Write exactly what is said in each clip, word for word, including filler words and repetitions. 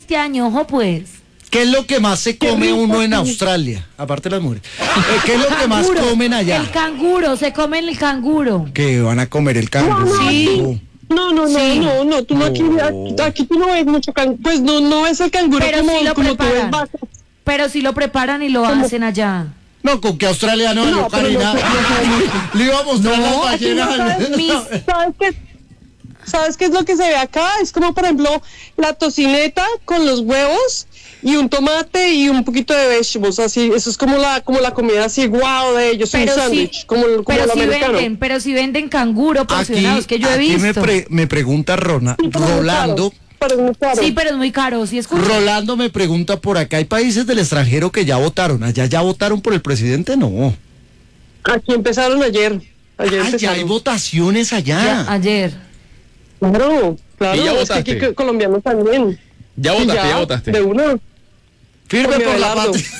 este año, ojo pues. ¿Qué es lo que más se come uno en Australia? Aparte de las mujeres. Eh, ¿Qué es lo que más Canguro, comen allá? El canguro, se comen el canguro. Que van a comer el canguro. Sí. No, no, no, Sí. no, no, tú no, aquí, aquí, aquí tú no ves mucho canguro, pues no, no ves el canguro Pero como, sí lo como tú ves preparan. vacas. Pero si lo preparan y lo ¿Cómo? hacen allá. No, con que australiano, No, yo, pero Karina. no, no, Le iba a mostrar No, las aquí no ballenas. sabes, Mis- ¿Sabes qué? ¿Sabes qué es lo que se ve acá? Es como, por ejemplo, la tocineta con los huevos y un tomate y un poquito de vegetables, así, eso es como la como la comida así, wow, de ellos, un Pero sí, sándwich, como, el- como pero el sí americano. venden, pero si venden canguro Aquí, porcionados, que yo he aquí visto. me, pre- me pregunta Rona, Sí, pero es muy Rolando. caro, pero es muy caro. Sí, pero es muy caro, ¿sí escucha? Rolando me pregunta por acá, ¿hay países del extranjero que ya votaron? ¿Allá ya votaron por el presidente? No. Aquí empezaron ayer. Ayer Ah, ya empezaron. hay votaciones allá. Ya, ayer. Claro, claro. ¿Y ya es votaste? que aquí co- colombianos también. Ya Sí, votaste, ya votaste. De una. Firme Por mi por la Abelardo. patria.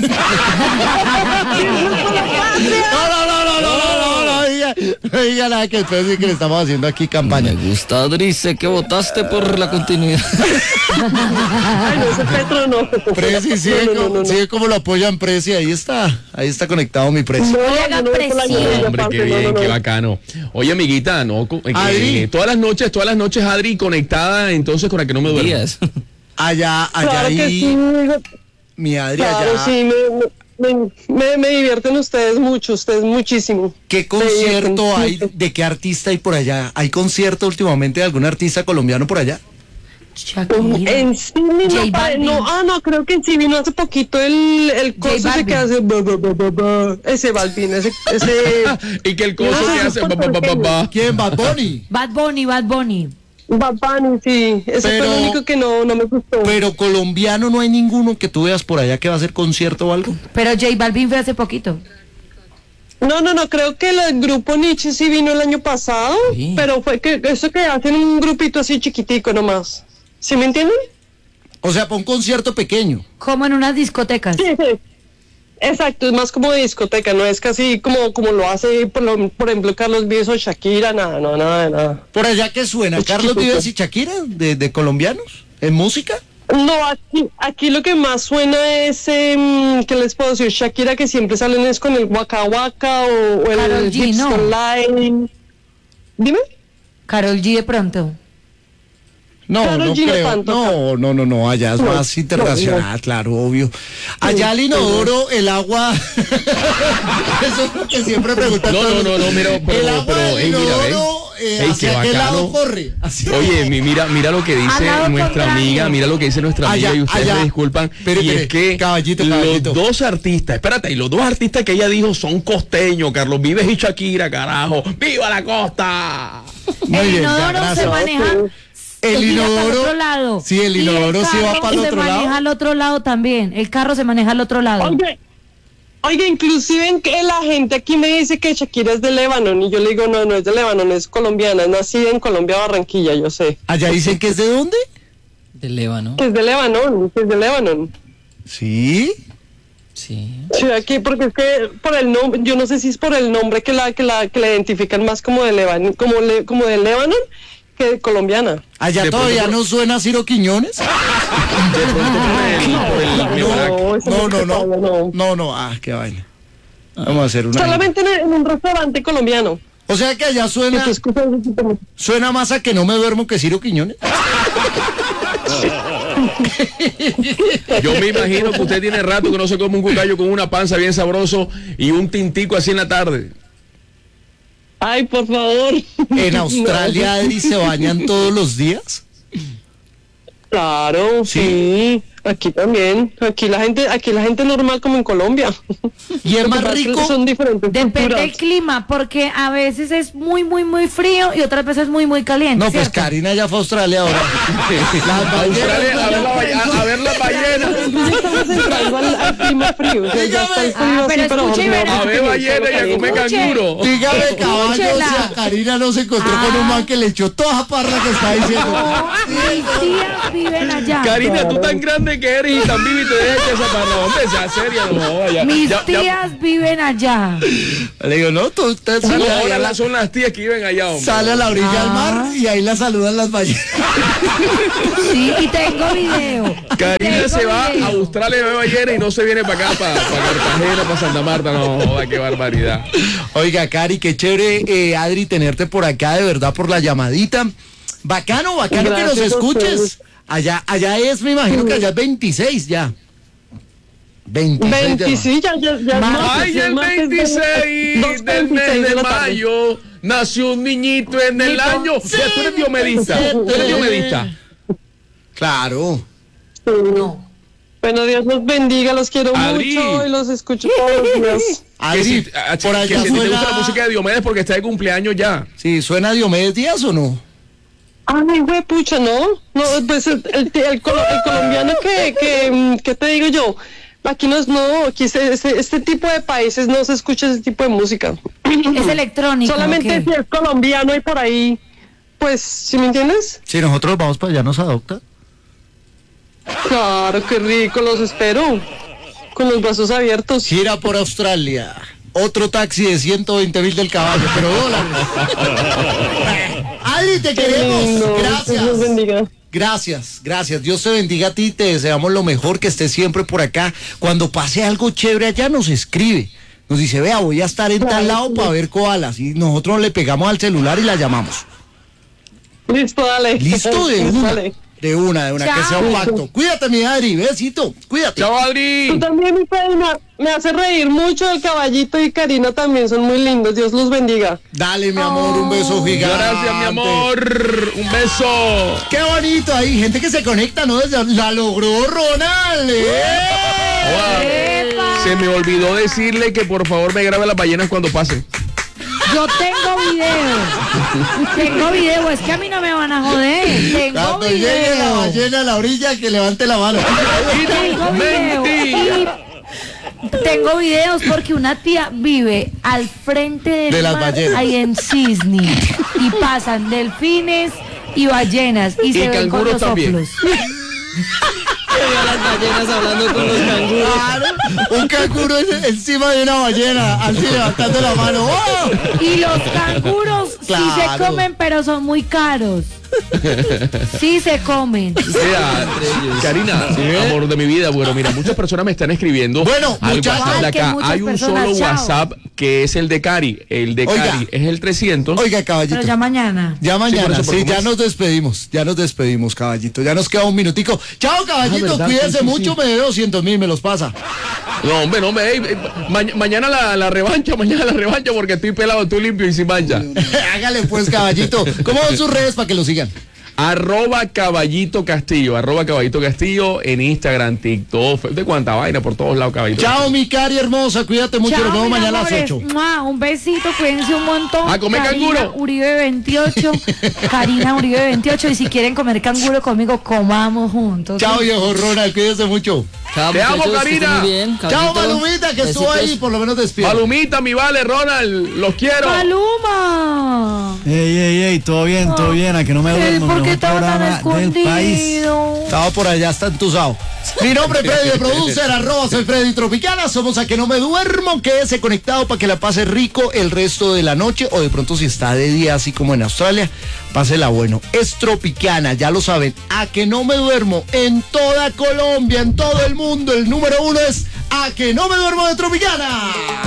No, no, no, no, no, no, no, no diga, no diga nada que después sí que le estamos haciendo aquí campaña. Me gusta, Adri, sé que votaste por la continuidad. Ay, no, ese Petro no. Preci, sigue, No, no, como, no, no. sigue como lo apoyan Preci, ahí está, ahí está conectado mi Preci. No, le yo haga no voy por la presión. guerrilla, Hombre, parce, qué no, bien, no, no. qué bacano. Oye, amiguita, no, Co- eh, Adri. todas las noches, todas las noches, Adri, conectada, entonces con la que no me duermo. Días. Allá, allá Claro que ahí, sí, mi Adri, claro, allá. sí, me, me, me, me divierten ustedes mucho, ustedes muchísimo. ¿Qué Me divierten concierto hay? mucho. ¿De qué artista hay por allá? ¿Hay concierto últimamente de algún artista colombiano por allá? Shakira. En sí vino, J pa- Balvin. no, ah, no, creo que en sí vino hace poquito el, el J coso ese Balvin. que hace, ba, ba, ba, ba, ba, ese Balvin, ese, ese, Y que el coso Ah, que hace. sí, ba, ba, ba, ba, ba. ¿Quién? Bad Bunny. Bad Bunny, Bad Bunny. Bad Bunny, sí, ese Pero- fue el único que no, no me gustó. Pero colombiano no hay ninguno que tú veas por allá que va a hacer concierto o algo. Pero J Balvin fue hace poquito. No, no, no, creo que el grupo Nietzsche sí vino el año pasado, Sí. pero fue que eso que hacen un grupito así chiquitico nomás. ¿Sí me entienden? O sea, para un concierto pequeño. Como en unas discotecas. Sí, sí. Exacto, es más como de discoteca, no es casi como, como lo hace, por, lo- por ejemplo, Carlos Vives o Shakira, nada, no, nada de nada. ¿Por allá qué suena? Es ¿Carlos chiquitico. Vives y Shakira? ¿De, de colombianos? ¿En música? No, aquí, aquí lo que más suena es, eh, ¿qué les puedo decir? Shakira, que siempre salen es con el Waka Waka o, o el Karol G, Hips no. Online. Dime. Karol G de pronto. No, Karol no G no creo. tanto, No, no, no, no, allá es No, más internacional, no, claro, obvio. Allá el inodoro, el agua. Eso es lo que siempre preguntan. No, todos no, los- no, no, pero- pero- el agua pero, del ey, mira, inodoro, ey. eh, Ey, qué ¿hacia qué lado bacano. corre? Así- Oye, mi- mira, mira lo que Al dice lado nuestra contrario. amiga, mira lo que dice nuestra amiga Allá, y ustedes allá. me disculpan. Espere, y espere, es que caballito, los caballito. dos artistas, espérate, y los dos artistas que ella dijo son costeños, Carlos Vives y Shakira, carajo. ¡Viva la costa! Muy el bien, ya, inodoro se gracias. maneja. El se gira para inodoro. otro lado. Sí, el Y inodoro sí va carro para el otro se maneja lado. al otro lado también. El carro se maneja al otro lado. Oye, oye, inclusive en que la gente aquí me dice que Shakira es de Líbano y yo le digo, no, no es de Líbano, es colombiana, es nacida en Colombia, Barranquilla, yo sé. Allá dicen que es de dónde? De Lébano. Que es de Líbano, que es de Líbano. Sí. Sí. Sí, aquí, porque es que por el nombre, yo no sé si es por el nombre que la que la que la identifican más como de Líbano, como le, como de Líbano que de colombiana. Allá De todavía pronto- no suena Ciro Quiñones. De pronto por el, por el Mebarak. No, eso No, no, se no. sabe, no. No, no, ah, qué vaina. Vamos a hacer una. Solamente en, en un restaurante colombiano. O sea que allá Que suena, tú escuchas ese tipo de- suena más a que no me duermo que Ciro Quiñones. Yo me imagino que usted tiene rato que no se come un cucayo con una panza bien sabroso y un tintico así en la tarde. Ay, por favor. En Australia, Adri, se bañan todos los días. Claro, Sí. sí. Aquí también. Aquí la gente, aquí la gente normal como en Colombia. Y es Lo que más pasa es que rico. Son diferentes Depende culturas. del clima, porque a veces es muy, muy, muy frío y otras veces muy, muy caliente. No, pues ¿cierto? Karina ya fue a Australia ahora. Las Australia, a ver la, ballenas. ba- a- a ver la ballena. Estamos entrando al, el clima frío. O sea, ya está el frío Ah, así, pero escuche y no, verá. A ver ballena y a comer Escuche. canguro. Dígame, caballo, Escúchela. si a Karina no se encontró Ah. con un man que le echó toda esa parra que está diciendo. No, mis tías viven allá. Karina, tú tan grande que eres y tan viva y te dejas echar esa parra. Hombre, sea seria, no joda, ya. Mis ya- ya- tías viven allá. Le digo, no, tú, usted No, sale, ahí ahora a la, las- son las tías que viven allá, hombre. sale a la orilla del mar y ahí la saludan las ballenas. Sí, y tengo video. Karina Tengo se va video. a Australia y ve ballena y no se viene para acá, para, para Cartagena, para Santa Marta. No, joda, qué barbaridad. Oiga, Cari, qué chévere, eh, Adri, tenerte por acá, de verdad, por la llamadita. Bacano, bacano que nos Gracias a escuches. ustedes. Allá, allá es, me imagino que allá es veintiséis ya. veintiséis. de veintiséis, ya, ya, ya. Más. no, Ay, ya el más es de- veintiséis dos del mes veintiséis de la tarde. mayo nació un niñito en el año. Ya, tú eres diomedista. Tú eres diomedista. Claro. No. Bueno, Dios los bendiga, los quiero Adri. mucho y los escucho todos los días. Que Adri, si, a- por que allá si te gusta la suena... música de Diomedes porque está de cumpleaños ya. Sí, ¿suena Diomedes Díaz o no? Ay, güey, pucha, ¿no? No, pues el, el, el colo- el colombiano que, que, mm, ¿qué te digo yo? Aquí no es, no, aquí este, este, este tipo de países no se escucha ese tipo de música. Es electrónica. Solamente ¿o si qué? es colombiano y por ahí, pues, ¿sí me entiendes? Si nosotros vamos para allá, ¿nos adopta? Claro, qué rico, los espero. Con los brazos abiertos. Gira por Australia. Otro taxi de ciento veinte mil del caballo, pero dólares. Adri, te Qué queremos. lindo, Dios los Gracias. bendiga. Gracias, gracias. Dios te bendiga a ti, te deseamos lo mejor, que estés siempre por acá. Cuando pase algo chévere allá, nos escribe. Nos dice, vea, voy a estar en tal lado para ver koalas. Y nosotros le pegamos al celular y la llamamos. Listo, dale. Listo, de una. Dale. De una, de una, que sea un pacto. Cuídate, mi Adri, besito, cuídate. Chao, Tú Adri. también, mi Freddy, me, me hace reír mucho. El caballito y Karina también son muy lindos. Dios los bendiga. Dale, mi amor, un beso gigante. Gracias, mi amor. Un beso. Qué bonito, hay gente que se conecta, ¿no? Desde- La logró Ronald. ¿eh? ¡Epa! Se me olvidó decirle que por favor me grabe las ballenas cuando pasen. Yo tengo video. Tengo video. Es que a mí no me van a joder. Tengo Cuando llegue la video. ballena a la orilla, que levante la mano. Tengo video. Mentira. Y tengo videos porque una tía vive al frente del De las mar, ballenas. ahí en Cisne, y pasan delfines y ballenas y, Y se ven con canguros los también. soplos. Veo a las ballenas hablando con los canguros. Claro, un canguro en- encima de una ballena, así levantando la mano. ¡Oh! Y los canguros sí se Claro. comen, pero son muy caros. Sí se comen. Mira, Karina, amor de mi vida, bueno, mira, muchas personas me están escribiendo Bueno, al muchachos. WhatsApp de Ay, que acá. muchas Hay un personas, solo chao. WhatsApp que es el de Cari. El de Oiga. Cari es el trescientos. Oiga, Pero caballito. ya mañana. Ya mañana, por eso, sí, pero ¿cómo ya es? nos despedimos, ya nos despedimos, caballito. Ya nos queda un minutico. Chao, caballito, Ah, ¿verdad? cuídense Sí, sí, mucho, sí. me debe doscientos mil, me los pasa. No, hombre, no, hombre, ey, ey, ma- mañana la, la revancha, mañana la revancha porque estoy pelado, estoy limpio y sin mancha. Hágale pues, caballito. ¿Cómo van sus redes para que lo sigan? Arroba Caballito Castillo, arroba Caballito Castillo en Instagram, TikTok, de cuánta vaina por todos lados, Caballito. Chao, mi Cari hermosa, cuídate mucho, nos Chao, vemos mis mañana a las amores. ocho. Mua, un besito, cuídense un montón. A comer Karina canguro. Uribe veintiocho. Karina Uribe veintiocho. Y si quieren comer canguro conmigo, comamos juntos. Chao, viejo Ronald, cuídense mucho. Chao, Te amo, muchachos, que estén Karina. muy bien. Chao, Caballito. Malumita, que estuvo Besitos. ahí, por lo menos despide. Palumita, mi vale, Ronald, los quiero. Maluma. Ey, ey, ey, todo bien, todo bien, a que no me Ey, duermo, ¿por qué mejor estaba tan programa del país. escondido? Estaba por allá, está entusado. Mi nombre es Freddy, de producer, arroba soy Freddy Tropicana. Somos A Que No Me Duermo. Quédese conectado para que la pase rico el resto de la noche. O de pronto, si está de día, así como en Australia, pásela bueno. Es Tropicana, ya lo saben. A Que No Me Duermo en toda Colombia, en todo el mundo. El número uno es A Que No Me Duermo de Tropicana.